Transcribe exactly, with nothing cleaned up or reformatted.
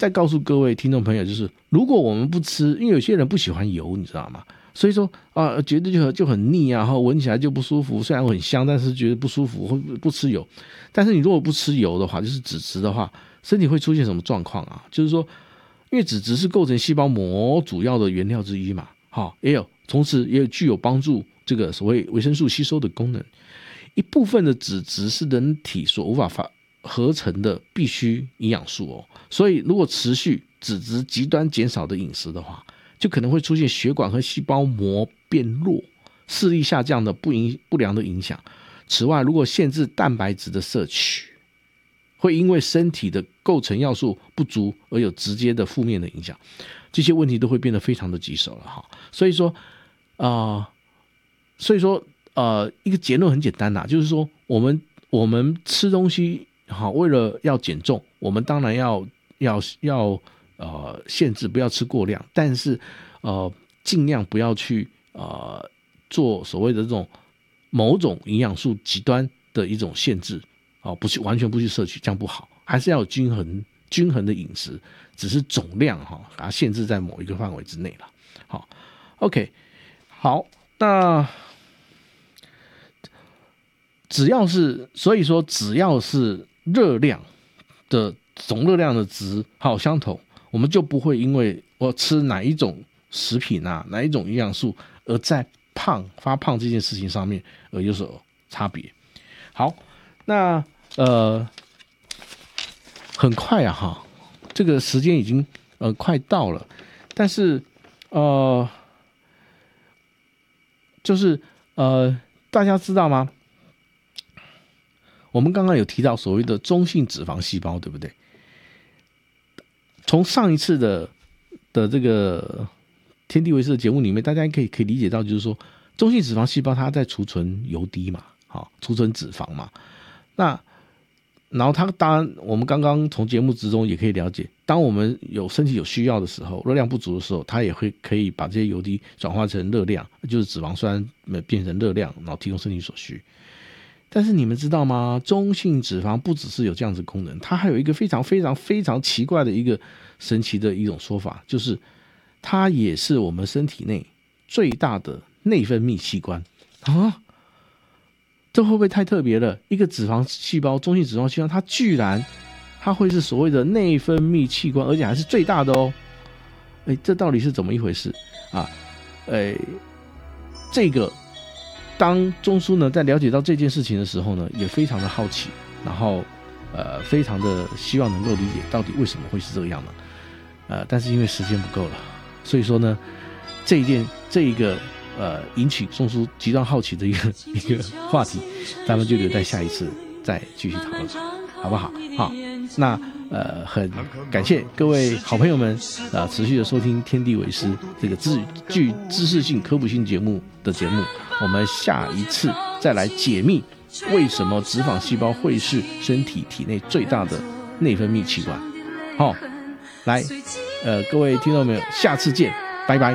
再告诉各位听众朋友，就是如果我们不吃，因为有些人不喜欢油，你知道吗？所以说啊、呃，觉得就就很腻啊，然后闻起来就不舒服。虽然很香，但是觉得不舒服，会不吃油。但是你如果不吃油的话，就是脂质的话，身体会出现什么状况啊？就是说，因为脂质是构成细胞膜主要的原料之一嘛，好，也有同时也有具有帮助这个所谓维生素吸收的功能。一部分的脂质是人体所无法发合成的必需营养素哦，所以如果持续脂质极端减少的饮食的话，就可能会出现血管和细胞膜变弱、视力下降的不影不良的影响。此外，如果限制蛋白质的摄取，会因为身体的构成要素不足而有直接的负面的影响，这些问题都会变得非常的棘手了哈。所以说，啊、呃，所以说，呃，一个结论很简单啦，就是说，我们我们吃东西好，为了要减重，我们当然要要要呃限制不要吃过量，但是呃尽量不要去呃做所谓的这种某种营养素极端的一种限制。哦，不去完全不去摄取，这样不好，还是要有均衡均衡的饮食，只是总量哈、哦，把它限制在某一个范围之内了。好 ，OK， 好，那只要是，所以说只要是热量的总热量的值好相同，我们就不会因为我吃哪一种食品啊，哪一种营养素而在胖发胖这件事情上面而有所差别。好，那呃，很快啊哈，这个时间已经呃快到了，但是呃，就是呃，大家知道吗？我们刚刚有提到所谓的中性脂肪细胞，对不对？从上一次的的这个天地维持的节目里面，大家可以可以理解到，就是说中性脂肪细胞它在储存油滴嘛，好，储存脂肪嘛，那。然后它当然，我们刚刚从节目之中也可以了解，当我们有身体有需要的时候，热量不足的时候，它也会可以把这些油滴转化成热量，就是脂肪酸变成热量，然后提供身体所需。但是你们知道吗？中性脂肪不只是有这样子功能，它还有一个非常非常非常奇怪的一个神奇的一种说法，就是它也是我们身体内最大的内分泌器官啊。这会不会太特别了？一个脂肪细胞，中性脂肪细胞，它居然它会是所谓的内分泌器官，而且还是最大的哦。哎，这到底是怎么一回事啊？哎，这个当中枢呢在了解到这件事情的时候呢，也非常的好奇，然后呃，非常的希望能够理解到底为什么会是这个样呢？呃，但是因为时间不够了，所以说呢，这一件这一个。呃，引起中枢极端好奇的一个一个话题，咱们就留在下一次再继续讨论，好不好？好，那呃，很感谢各位好朋友们呃持续的收听天地为师这个知具知识性科普性节目的节目，我们下一次再来解密为什么脂肪细胞会是身体体内最大的内分泌器官。好，来，呃，各位听众朋友，下次见，拜拜。